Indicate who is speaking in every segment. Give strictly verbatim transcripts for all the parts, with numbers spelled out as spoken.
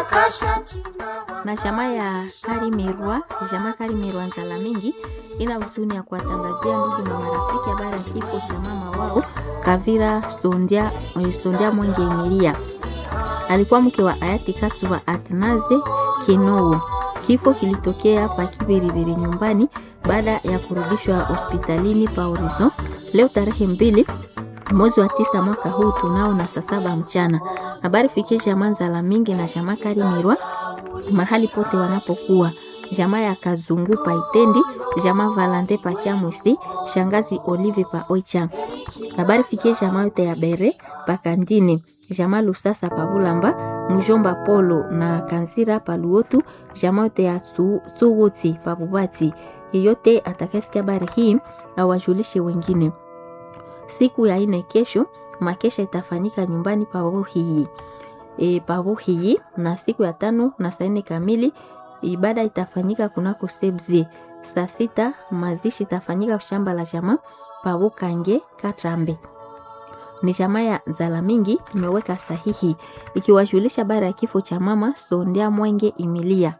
Speaker 1: Na jamaa ya Karimirwa, jamaa Karimirwa Nzala mingi ina huzuni ya kuwatangazia ndugu na marafiki habari ya kifo cha mama wao Kavira Sondia Sondia Mwenge Emilia. Alikuwa mke wa hayati Katuba Atnaze Kinowo. Kifo kilitokea pa Kibiribiri nyumbani baada ya kurudishwa hospitalini pa Horizon leo tarehe mbili mwezi wa tisa mwaka huu tunao na saa saba mchana. Habari fikie jamaa Nzala mingi na jamaa Karimirwa mahali pote wanapokuwa. Jamaa ya Kazungu pa Itendi, jamaa Valante pa Kiamwisi, shangazi Olive pa Oicha. Habari fikie jamaa yote ya Bere pa Kandini, jamaa Lusasa pa Bulamba, mjomba Polo na Kanzira pa Luotu, jamaa yote ya Suguti pa Bubati. Yeyote atakayesikia habari hii awajulishe wengine. Siku ya ine kesho makesha itafanyika nyumbani pa Vuhii. E, pa Vuhii na siku ya tano na saa nne kamili ibada itafanyika kunako Sebzi. Saa sita mazishi itafanyika shamba la jamaa pa Bukange Katrambe. Ni jamaa ya Nzala mingi imeweka sahihi ikiwajulisha habari ya kifo cha mama Sondia Mwenge Emilia.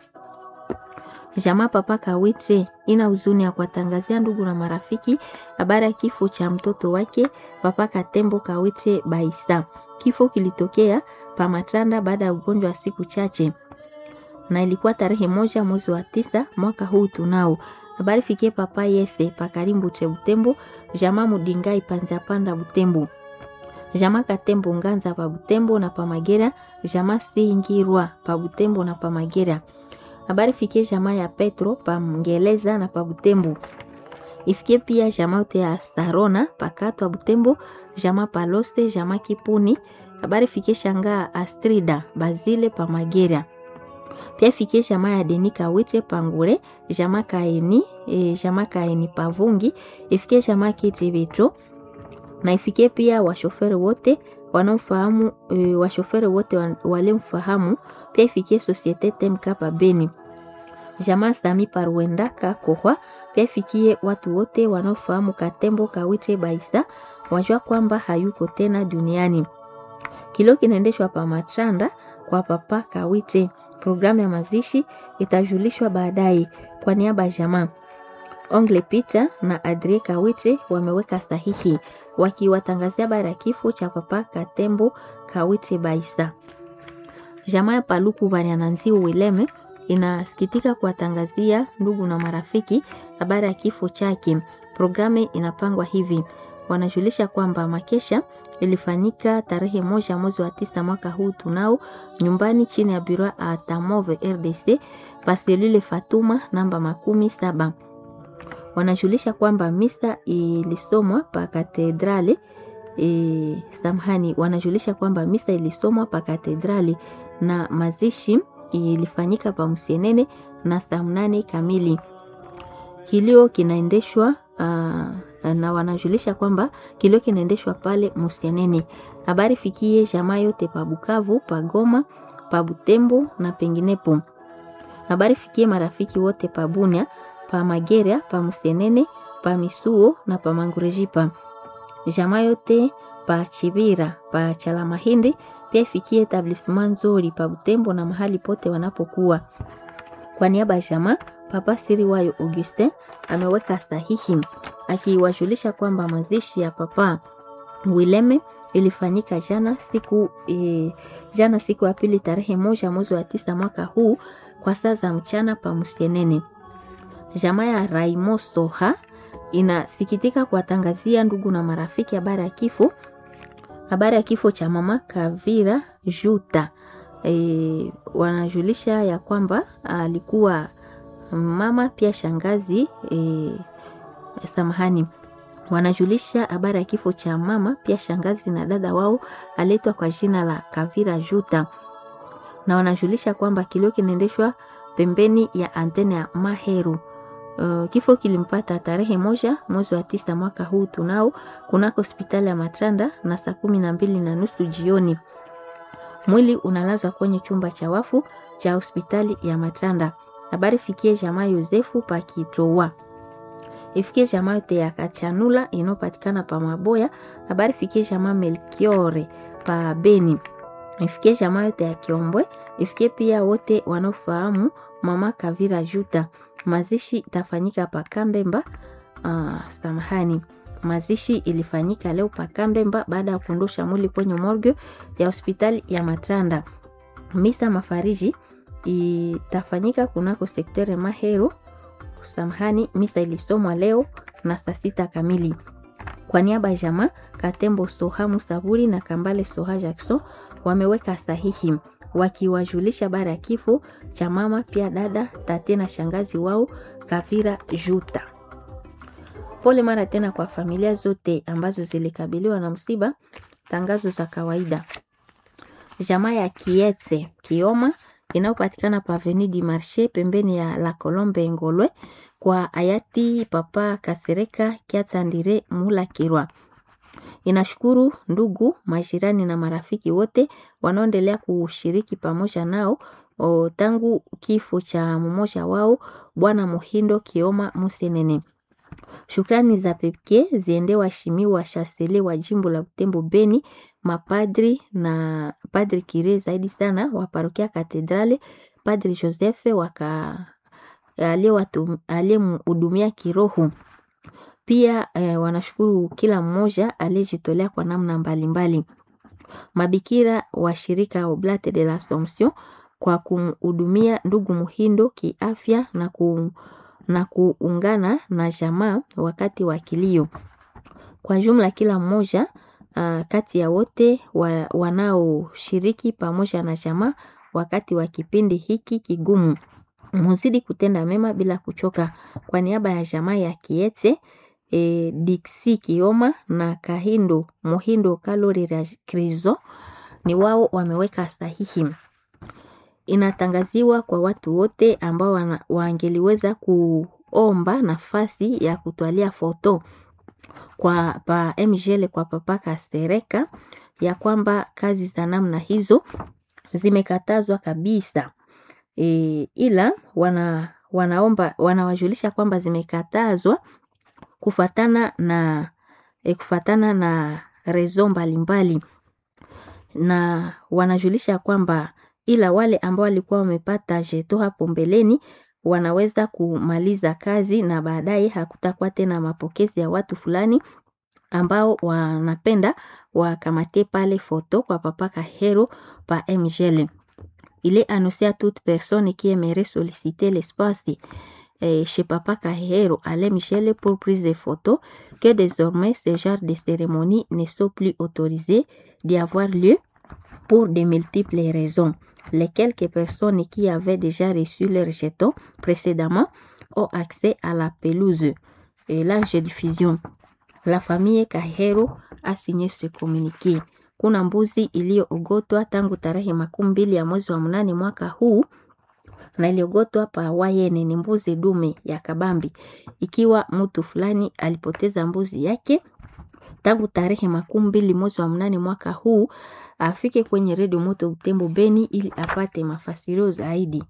Speaker 1: Jamaa Papa Kawitre ina huzuni ya kuwatangazia ndugu na marafiki habari ya kifo cha mtoto wake Papa Katembo Kawitre Baisa. Kifo kilitokea pa Matranda baada ya ugonjwa wa siku chache na ilikuwa tarehe moja mwezi wa tisa mwaka huu tunao. Habari fikie Papa Yese pa Karimbu che Butembo, jamaa Mudingai Panza Panda Butembo, jamaa Katembo Nganza pa Butembo na pa Magera, jamaa Singirwa pa Butembo na pa Magera. Habari fikie jamaa ya Petro pa Mngeleza na pa Butembo. Ifikie pia jamaa yote ya Sarona pa Katwa Butembo, jamaa Paloste, jamaa Kipuni. Habari fikie shanga Astrida Bazile pa Magera. Pia fikie jamaa ya Denika Witre Pangure, jamaa Kaeni, e, jamaa Kaeni Pavungi, ifikie jamaa Kitibetro. Na ifikie pia washoferi wote wanaofahamu, e, washoferi wote wale mfahamu. Pia ifikie Societe Temka pa Beni. Jamaa Sami Parwenda Kakohwa. Pia ifikie watu wote wanaofahamu Katembo Kawitre Baisa, wajua kwamba hayuko tena duniani. Kilo kinaendeshwa pa Matranda kwa Papa Kawitre. Programu ya mazishi itajulishwa baadaye. Kwa niaba ya jamaa Ongle Peter na Adrie Kawitre wameweka sahihi wakiwatangazia habari ya kifo cha Papa Katembo Kawitre Baisa. Jamaa ya Paluku Bariananzi Wileme inasikitika kuwatangazia ndugu na marafiki habari ya kifo chake. Programu inapangwa hivi. Wanajulisha kwamba makesha ilifanyika tarehe moja mwezi wa tisa mwaka huu tunao nyumbani chini ya biro a Tamove R D C paselule Fatuma namba makumi saba. Wanajulisha kwamba misa ilisomwa pa katedrali e, samhani wanajulisha kwamba misa ilisomwa pa katedrali na mazishi ilifanyika pa Msienene na saa mnane kamili. Kilio kinaendeshwa uh, na wanajulisha kwamba kilio kinaendeshwa pale Msienene. Habari fikie jamaa yote pa Bukavu, pa Goma, pa Butembo na penginepo. Habari fikie marafiki wote pa Bunia, pa Magera, pa Msienene, pa Misuo na pa Mangurejipa. Jamaa yote pa Chibira, pa Chalamahindi. Pia ifikie etablissement nzuri pa Butembo na mahali pote wanapokuwa. Kwa niaba ya jamaa Papa Siri Wayo Augustin ameweka sahihi akiwajulisha kwamba mazishi ya Papa Wileme ilifanyika jana siku e, jana siku ya pili tarehe moja mwezi wa tisa mwaka huu kwa saa za mchana pa Msienene. Jamaa ya Raimo Soha inasikitika kuwatangazia ndugu na marafiki habari ya kifo habari ya kifo cha mama Kavira Juta. E, wanajulisha ya kwamba alikuwa mama pia shangazi e, samahani wanajulisha habari ya kifo cha mama pia shangazi na dada wao aletwa kwa jina la Kavira Juta, na wanajulisha kwamba kilio kinaendeshwa pembeni ya antene ya Maheru. Uh, kifo kilimpata tarehe moja mwezi wa tisa mwaka huu tunao kunako hospitali ya Matranda na saa kumi na mbili na nusu jioni. Mwili unalazwa kwenye chumba cha wafu cha hospitali ya Matranda. Habari fikie jamaa Yosefu pa Kitowa. Ifikie jamaa yote ya Kachanula inopatikana pa Maboya. Habari fikie jamaa Melkiore pa Beni. Ifikie jamaa yote ya Kiombwe Ifikie pia wote wanaofahamu mama Kavira Juta. Mazishi itafanyika pa Kambemba. Uh, samahani. Mazishi ilifanyika leo pa Kambemba baada ya kuondosha mwili kwenye morgue ya hospitali ya Matranda. Misa mafariji itafanyika kunako sektere Mahero. Samahani, misa ilisomwa leo na saa sita kamili. Kwa niaba ya jamaa Katembo Sohamu Saburi na Kambale Soha Jackson wameweka sahihi wakiwajulisha bara ya kifo cha mama pia dada tate na shangazi wao Kavira Juta. Pole mara tena kwa familia zote ambazo zilikabiliwa na msiba. Tangazo za kawaida. Jamaa ya Kietse Kioma inayopatikana pa Avenue du Marché pembeni ya La Colombe Ngolwe kwa hayati Papa Kasereka Kiatsandire Mula Kirwa. Inashukuru ndugu, majirani na marafiki wote wanaoendelea kushiriki pamoja nao o, tangu kifo cha mmoja wao Bwana Muhindo Kioma Musenene. Shukrani za pekee ziende waheshimiwa shasele wa jimbo la Butembo Beni, mapadri na padri kire zaidi sana wa parokia Katedrale, Padri Joseph waka aliyemhudumia kiroho. Pia eh, wanashukuru kila mmoja aliyejitolea kwa namna mbalimbali. Mabikira wa shirika Oblate de l'Assomption kwa kumhudumia ndugu Muhindo kiafya na ku na kuungana na jamaa wakati wa kilio. Kwa jumla kila mmoja uh, kati ya wote wa, wanaoshiriki pamoja na jamaa wakati wa kipindi hiki kigumu. Muzidi kutenda mema bila kuchoka. Kwa niaba ya jamaa ya Kietse, e, Dixi Kioma na Kahindo Muhindo Kalori Krizo ni wao wameweka sahihi. Inatangaziwa kwa watu wote ambao wangeliweza kuomba nafasi ya kutwalia foto kwa pa M G L kwa Papa Kasereka ya kwamba kazi za namna hizo zimekatazwa kabisa. E, ila wana wanaomba wanawajulisha kwamba zimekatazwa kufatana na e, kufatana na rezo mbalimbali, na wanajulisha kwamba ila wale ambao walikuwa wamepata jeto hapo mbeleni wanaweza kumaliza kazi na baadaye hakutakuwa tena mapokezi ya watu fulani ambao wanapenda wakamate pale foto kwa Papa Kahero pa M G L. Il est annoncé à toute personne qui aimerait solliciter l'espace eh, chez Papa Kahero à l'M G L pour prise de photos que désormais ce genre de cérémonies ne sont plus autorisées d'y avoir lieu pour de multiples raisons. Les quelques personnes qui avaient déjà reçu leur jeton précédemment ont accès à la pelouse et large diffusion. La famille Kahero a signé ce communiqué. Kuna mbuzi iliyoogotwa tangu tarehe makumi mbili ya mwezi wa mnane mwaka huu na iliogotwa pa Wayene. Ni mbuzi dume ya kabambi. Ikiwa mtu fulani alipoteza mbuzi yake tangu tarehe makumi mbili mwezi wa mnane mwaka huu, afike kwenye Radio Moto Butembo Beni ili apate mafasirio zaidi.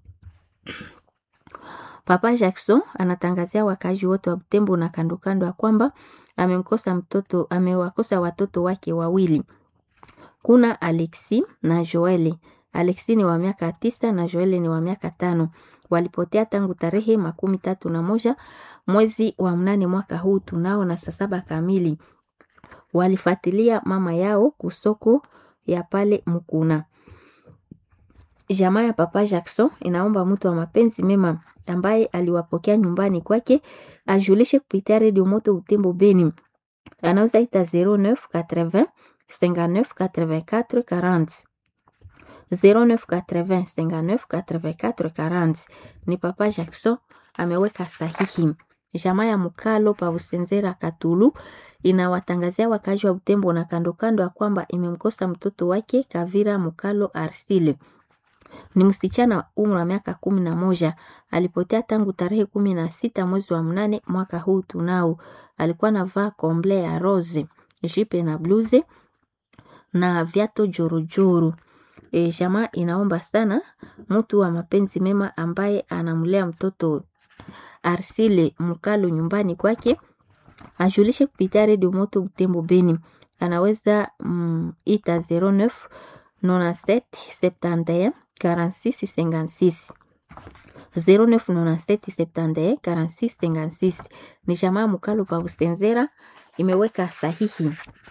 Speaker 1: Papa Jackson anatangazia wakazi wote wa Butembo na kando kando ya kwamba amemkosa mtoto, amewakosa watoto wake wawili. Kuna Alexi na Joelle. Alexi ni wa miaka tisa na Joelle ni wa miaka tano. Walipotea tangu tarehe makumi tatu na moja mwezi wa mnane mwaka huu tunao na saa saba kamili. Walifuatilia mama yao kusoko ya pale Mukuna. Jamaa ya Papa Jackson inaomba mtu wa mapenzi mema ambaye aliwapokea nyumbani kwake ajulishe kupitia Radio Moto Butembo Beni. Anauza ita zero neuf quatre-vingts cinquante-neuf quatre-vingt-quatre quarante. zero neuf quatre-vingts cinquante-neuf quatre-vingt-quatre quarante. Ni Papa Jackson ameweka sahihi. Jamaa ya Mukalo pa Usenzera Katulu inawatangazia wakazi wa Butembo na kando kando ya kwamba imemkosa mtoto wake Kavira Mukalo Arsile. Ni msichana umri wa miaka kumi na moja. Alipotea tangu tarehe kumi na sita mwezi wa mnane mwaka huu tunao. Alikuwa anavaa komble ya rose, jipe na bluze na viatu jorojoro. E, jamaa inaomba sana mtu wa mapenzi mema ambaye anamlea mtoto Arsile Mukalo nyumbani kwake ajulishe kupitia Radio Moto Butembo Beni. Anaweza mm, ita zero neuf nonante-sept septante et un quarante-six cinquante-six zéro neuf quatre-vingt-dix-sept soixante et un quarante-six cinquante-six. Ni jamaa Mukalo pa Busenzera imeweka sahihi.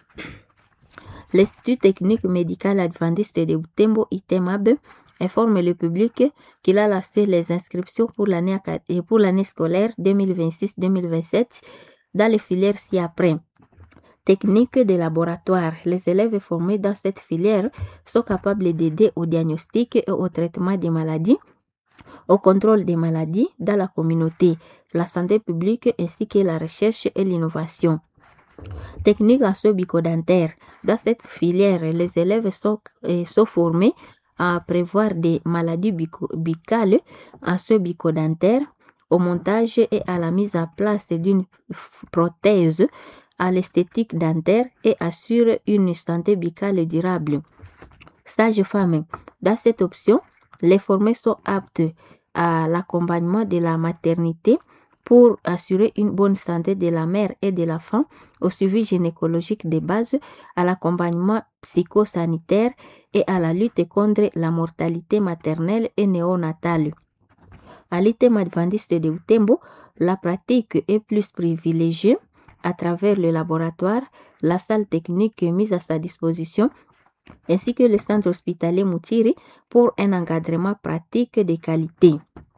Speaker 1: L'Institut technique médical adventiste de Butembo I T E M A B informe le public qu'il a lancé les inscriptions pour l'année pour l'année scolaire deux mille vingt-six deux mille vingt-sept dans les filières ci-après. Technique de laboratoire. Les élèves formés dans cette filière sont capables d'aider au diagnostic et au traitement des maladies, au contrôle des maladies dans la communauté, la santé publique ainsi que la recherche et l'innovation. Technique en soins bucco-dentaires. Dans cette filière, les élèves sont, euh, sont formés à prévoir des maladies buccales en soins bucco-dentaires, au montage et à la mise en place d'une prothèse, à l'esthétique dentaire et assure une santé buccale durable. Sage-femme. Dans cette option, les formés sont aptes à l'accompagnement de la maternité pour assurer une bonne santé de la mère et de l'enfant, au suivi gynécologique de base, à l'accompagnement psychosanitaire et à la lutte contre la mortalité maternelle et néonatale. À l'I T E M adventiste de Butembo, la pratique est plus privilégiée à travers le laboratoire, la salle technique mise à sa disposition, ainsi que le centre hospitalier Moutiri pour un encadrement pratique de qualité.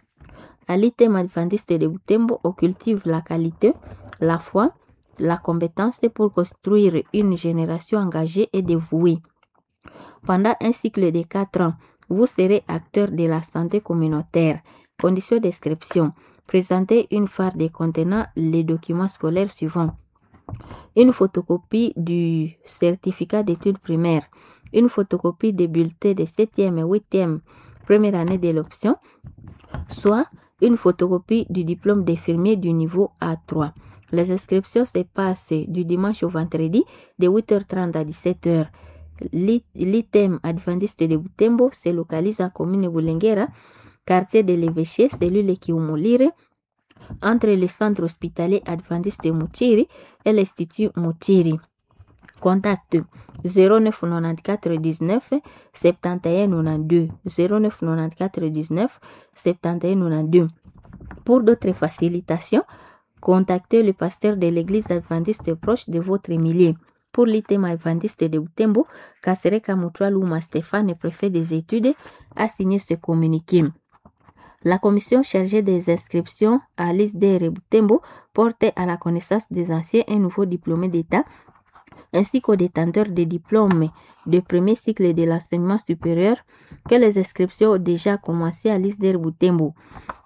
Speaker 1: À l'I T E M adventiste de Butembo, on cultive la qualité, la foi, la compétence pour construire une génération engagée et dévouée. Pendant un cycle de quatre ans, vous serez acteur de la santé communautaire. Conditions d'inscription. Présentez une phare contenant les documents scolaires suivants. Une photocopie du certificat d'études primaires, une photocopie des bulletins de septième et huitième première année de l'option, soit une photocopie du diplôme d'infirmier du niveau A trois. Les inscriptions se passent du dimanche au vendredi de huit heures trente à dix-sept heures. L'I T E M adventiste de Butembo se localise en commune Bulengera, quartier de l'Évêché, cellule Kiumulire, entre le centre hospitalier adventiste de Moutiri et l'Institut Moutiri. Contact zéro neuf quatre-vingt-quatorze dix-neuf soixante et un quatre-vingt-douze zéro neuf quatre-vingt-quatorze dix-neuf soixante et un quatre-vingt-douze. Pour d'autres facilitations, contactez le pasteur de l'église adventiste proche de votre milieu. Pour l'I T E M adventiste de Butembo, Kasereka Mutua Luma Stéphane, préfet des études, a signé ce communiqué. La commission chargée des inscriptions à l'I S D R Butembo porte à la connaissance des anciens et nouveaux diplômés d'État ainsi qu'aux détenteurs des diplômes de premier cycle de l'enseignement supérieur que les inscriptions ont déjà commencé à l'I S D R Butembo.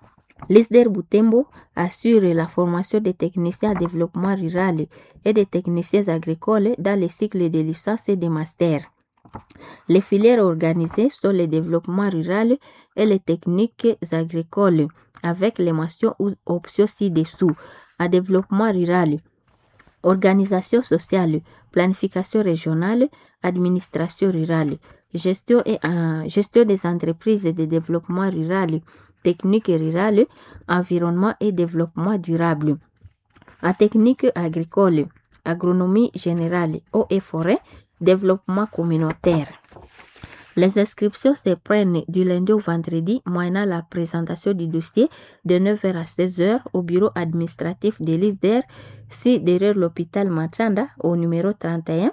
Speaker 1: L'I S D R Butembo assure la formation des techniciens à développement rural et des techniciens agricoles dans les cycles de licence et de master. Les filières organisées sont le développement rural et les techniques agricoles, avec les mentions ou options ci-dessous. À développement rural, organisation sociale, planification régionale, administration rurale, gestion, et, euh, gestion des entreprises de développement rural, technique rurale, environnement et développement durable. À technique agricole, agronomie générale, eau et forêt, développement communautaire. Les inscriptions se prennent du lundi au vendredi, moyennant la présentation du dossier de neuf heures à seize heures au bureau administratif de l'I S D R, si derrière l'hôpital Matanda, au numéro trente et un,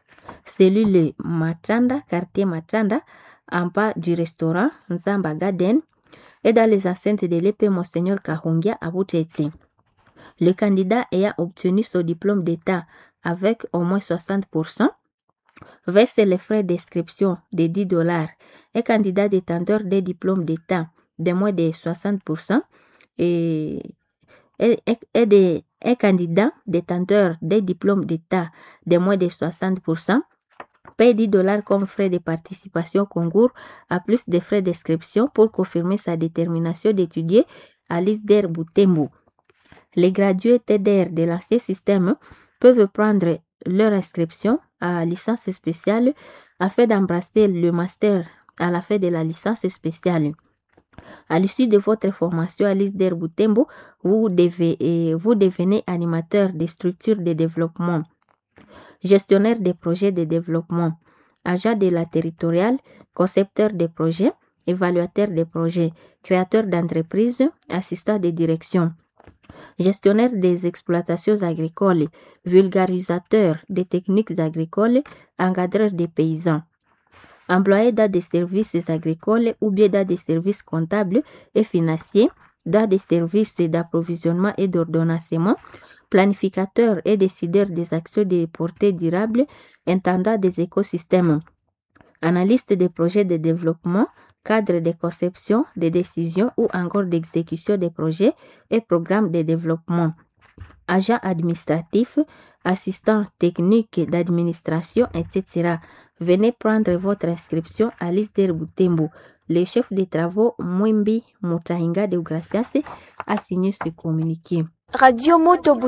Speaker 1: cellule Matanda, quartier Matanda, en bas du restaurant Nzamba Garden, et dans les enceintes de l'E P Monseigneur Kahungia à Buteti. Le candidat ayant obtenu son diplôme d'État avec au moins soixante pour cent verse les frais d'inscription de dix dollars. Un candidat détenteur des diplômes d'État de moins de soixante pour cent et, et, et de, un candidat détenteur des diplômes d'État de moins de soixante pour cent paye dix dollars comme frais de participation au concours à plus de frais d'inscription pour confirmer sa détermination d'étudier à l'I S D R Butembo. Les gradués T D R de l'ancien système peuvent prendre leur inscription à licence spéciale afin d'embrasser le master à la fin de la licence spéciale. À l'issue de votre formation à l'I S D R Butembo, vous, devez, vous devenez animateur des structures de développement, gestionnaire des projets de développement, agent de la territoriale, concepteur des projets, évaluateur des projets, créateur d'entreprises, assistant de direction, gestionnaire des exploitations agricoles, vulgarisateur des techniques agricoles, encadreur des paysans, employé dans des services agricoles ou bien dans des services comptables et financiers, dans des services d'approvisionnement et d'ordonnancement, planificateur et décideur des actions de portée durable, intendant des écosystèmes, analyste des projets de développement, cadre de conception, de décision ou encore d'exécution des projets et programmes de développement, agent administratif, assistant technique d'administration, et cetera. Venez prendre votre inscription à l'ISDER Butembo. Le chef des travaux, Mwimbi Mutahinga de Gracias, a signé ce communiqué.
Speaker 2: Radio Moto